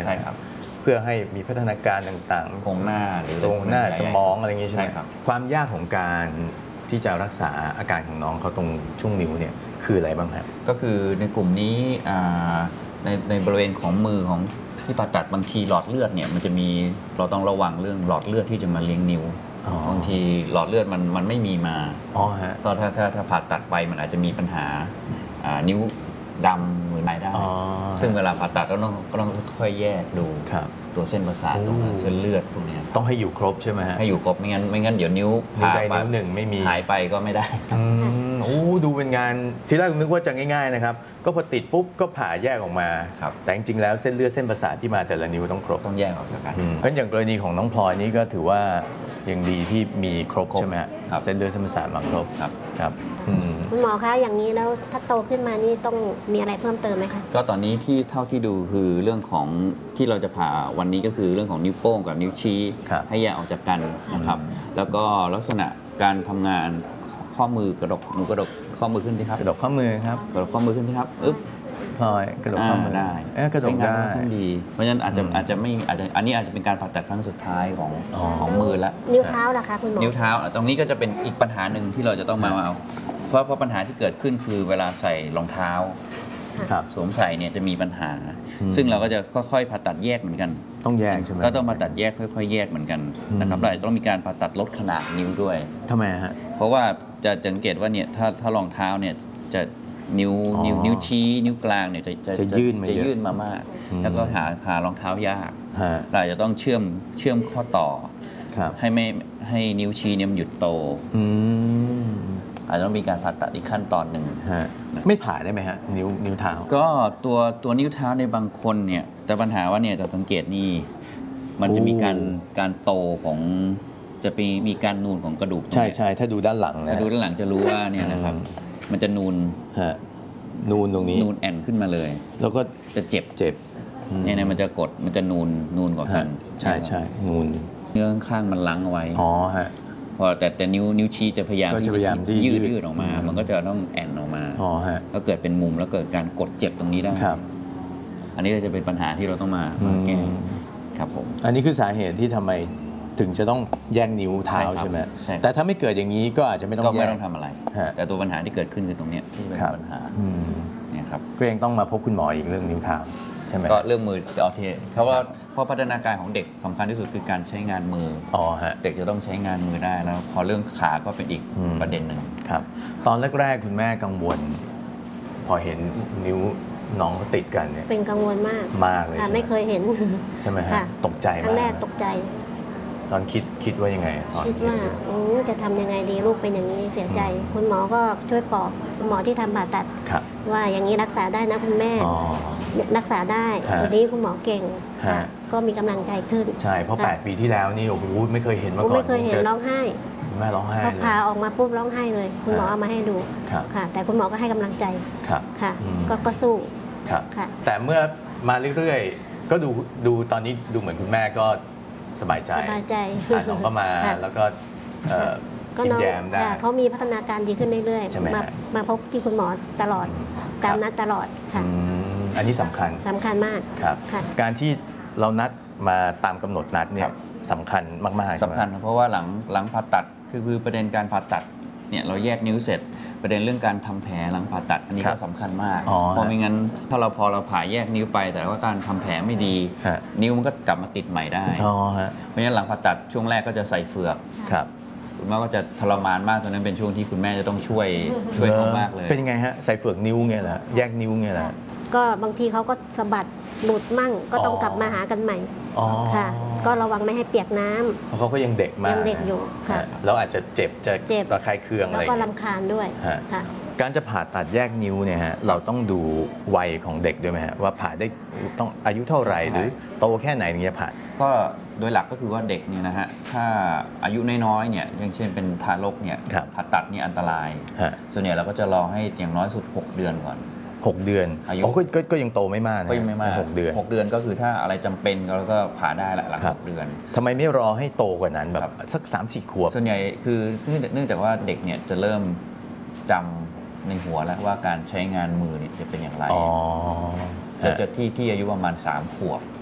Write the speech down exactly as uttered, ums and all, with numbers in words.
ใช่ครับเพื่อให้มีพัฒนาการต่างๆโครงหน้าหรือโครงหน้าสมองอะไรอย่างนี้ใช่ไหมครับความยากของการที่จะรักษาอาการของน้องเขาตรงช่วงนิ้วเนี่ยคืออะไรบ้างครับก็คือในกลุ่มนี้ในในบริเวณของมือของที่ผ่าตัดบางทีหลอดเลือดเนี่ยมันจะมีเราต้องระวังเรื่องหลอดเลือดที่จะมาเลี้ยงนิ้วบางทีหลอดเลือดมันมันไม่มีมาก็ถ้าถ้าถ้าผ่าตัดไปมันอาจจะมีปัญหานิ้วดำหรือไม่ได้ซึ่งเวลาผ่าตัดเราต้องก็ต้องค่อยแยกดูตัวเส้นประสาทตรงเส้นเลือดพวกนี้ต้องให้อยู่ครบใช่ไหมฮะให้อยู่ครบไม่งั้นไม่งั้นเดี๋ยวนิ้วผ่าไปนิ้วหนึ่งไม่มีหายไปก็ไม่ได้โอ้ดูเป็นงานที่แรกนึกว่าจะง่ายๆนะครับก็พอติดปุ๊บก็ผ่าแยกออกมาแต่จริงๆแล้วเส้นเลือดเส้นประสาทที่มาแต่ละนิ้วต้องครบต้องแยกออกจากกันเพราะอย่างกรณีของน้องพลอยนี้ก็ถือว่ายังดีที่มีครบใช่ไหมครับเส้นเลือดเส้นประสาทมาครบครับครับคุณหมอคะอย่างนี้แล้วถ้าโตขึ้นมานี่ต้องมีอะไรเพิ่มเติมไหมคะก็ตอนนี้ที่เท่าที่ดูคือเรื่องของที่เราจะผ่าวันนี้ก็คือเรื่องของนิ้วโป้งกับนิ้วชี้ให้แยกออกจากกันนะครับแล้วก็ลักษณะการทำงานข้อมือกระดกมือกระดกข้อมือขึ้นสิครับกระดกข้อมือครับกระดกข้อมือขึ้นสิครับอึ๊บพลอยกระดกข้อมือได้กระดกได้ค่อนข้างดีเพราะฉะนั้นอาจจะอาจจะไม่อาจจะอันนี้อาจจะเป็นการผ่าตัดครั้งสุดท้ายของของมือละนิ้วเท้าล่ะคะคุณหมอนิ้วเท้าตรงนี้ก็จะเป็นอีกปัญหาหนึ่งที่เราจะต้องมาเอาเพราะเพราะปัญหาที่เกิดขึ้นคือเวลาใส่รองเท้าสวมใส่เนี่ยจะมีปัญหาซึ่งเราก็จะค่อยๆผ่าตัดแยกเหมือนกันต้องแยกใช่ไหมก็ต้องผ่าตัดแยกค่อยๆแยกเหมือนกันนะครับเราต้องมีการผ่าตัดลดขนาดนิ้วด้วยทำไมฮะเพราะว่าจะสังเกตว่าเนี่ยถ้าถ้ารองเท้าเนี่ยจะนิ้วนิ้วนิ้วชี้นิ้วกลางเนี่ยจะจะจะยื่นมาจะยื่นมามากแล้วก็หาหารองเท้ายากเราจะต้องเชื่อมเชื่อมข้อต่อให้ไม่ให้นิ้วชี้เนี่ยมันหยุดโตอาจจะต้องมีการผ่าตัดอีกขั้นตอนหนึ่งไม่ผ่าได้ไหมฮะนิ้วนิ้วเท้าก็ตัวตัวนิ้วเท้าในบางคนเนี่ยแต่ปัญหาว่าเนี่ยจะสังเกตนี่มันจะมีการการโตของจะมีมีการนูนของกระดูกใช่ใช่ถ้าดูด้านหลังนะถ้าดูด้านหลังจะรู้ว่าเนี่ยนะครับมันจะนูนฮะนูนตรงนี้นูนแอนขึ้นมาเลยแล้วก็จะเจ็บเจ็บเนี่ยมันจะกดมันจะนูนนูนกว่ากันใช่ใช่นูนเนื้อข้างมันล้างเอาไว้อ๋อฮะพอแต่แต่นิ้วนิ้วชี้จะพยายามที่ยืดยืดออกมามันก็จะต้องแอนออกมาอ๋อฮะแล้วเกิดเป็นมุมแล้วเกิดการกดเจ็บตรงนี้ได้ครับอันนี้จะเป็นปัญหาที่เราต้องมาแก้ครับผมอันนี้คือสาเหตุที่ทำไมถึงจะต้องแยกนิ้วเท้าใช่ไหมแต่ถ้าไม่เกิดอย่างนี้ก็อาจจะไม่ต้องก็ไม่ต้องทำอะไรแต่ตัวปัญหาที่เกิดขึ้นคือตรงนี้ที่เป็นปัญหาเนี่ยครับก็ยังต้องมาพบคุณหมออีกเรื่องนิ้วเท้าใช่ไหมก็เรื่องมือเอาทีเพราะว่าเพราะพัฒนาการของเด็กสำคัญที่สุดคือการใช้งานมืออ๋อฮะเด็กจะต้องใช้งานมือได้แล้วพอเรื่องขาก็เป็นอีกประเด็นหนึ่งครับตอนแรกๆคุณแม่กังวลพอเห็นนิ้วน้องเขาติดกันเนี่ยเป็นกังวลมากมากเลยไม่เคยเห็นใช่ไหมฮะตกใจมากครั้งแรกตกใจตอนคิดคิดว่ายังไงคิดว่าจะทำยังไงดีลูกเป็นอย่างนี้เสียใจคุณหมอก็ช่วยปลอบคุณหมอที่ทำผ่าตัดว่าอย่างนี้รักษาได้นะคุณแม่รักษาได้วันนี้คุณหมอเก่งก็มีกำลังใจขึ้นใช่เพราะแปดปีที่แล้วนี่โอ้โหไม่เคยเห็นมาก่อนไม่เคยเห็นร้องไห้แม่ร้องไห้พอพาออกมาปุ๊บร้องไห้เลยคุณหมอเอามาให้ดูค่ะแต่คุณหมอก็ให้กำลังใจค่ะก็ก็สู้ค่ะแต่เมื่อมาเรื่อยๆก็ดูดูตอนนี้ดูเหมือนคุณแม่ก็สบายใจสบายใจน้องก็มาแล้วก็กินแยมได้เขามีพัฒนาการดีขึ้นเรื่อยๆมามาพบที่คุณหมอตลอดตามนัดตลอดค่ะอันนี้สำคัญสำคัญมากครับการที่เรานัดมาตามกำหนดนัดเนี่ยสำคัญมากๆสำคัญเพราะว่าหลังหลังผ่าตัดคือคือประเด็นการผ่าตัดเนี่ยเราแยกนิ้วเสร็จประเด็นเรื่องการทำแผลหลังผ่าตัดอันนี้ก็สำคัญมากเพราะไม่งั้นถ้าเราพอเราผ่าแยกนิ้วไปแต่ว่าการทำแผลไม่ดีนิ้วมันก็กลับมาติดใหม่ได้เพราะฉะนั้นหลังผ่าตัดช่วงแรกก็จะใส่เฟือกคุณแม่ก็จะทรมานมากตอนนั้นเป็นช่วงที่คุณแม่จะต้องช่วยช่วยเขามากเลยเป็นยังไงฮะใส่เฟือกนิ้วไงล่ะแยกนิ้วไงล่ะก็บางทีเขาก็สะบัดหลุดมั่งก็ต้องกลับมาหากันใหม่ค่ะก็ระวังไม่ให้เปียกน้ำเพราะเขาก็ยังเด็กมากยังเด็กอยู่ค่ะแล้วอาจจะเจ็บจะระคายเคืองอะไรแล้วก็รำคาญด้วยค่ะการจะผ่าตัดแยกนิ้วเนี่ยฮะเราต้องดูวัยของเด็กด้วยไหมฮะว่าผ่าได้ต้องอายุเท่าไหร่หรือโตแค่ไหนถึงจะผ่าก็โดยหลักก็คือว่าเด็กเนี่ยนะฮะถ้าอายุน้อยๆเนี่ยอย่างเช่นเป็นทารกเนี่ยผ่าตัดนี่อันตรายส่วนใหญ่เราก็จะรอให้อย่างน้อยสุดหกเดือนก่อนหกเดือนอายุก็ก็ยังโตไม่มากก็ยังไม่มากหกเดือนหกเดือนก็คือถ้าอะไรจำเป็นเราก็ผ่าได้ละหลังหกเดือนทำไมไม่รอให้โตกว่านั้นแบบสัก สามสี่ ขวบส่วนใหญ่คือเนื่องจากว่าเด็กเนี่ยจะเริ่มจำในหัวแล้วว่าการใช้งานมือเนี่ยจะเป็นอย่างไรจะจะที่ที่อายุประมาณสามขวบ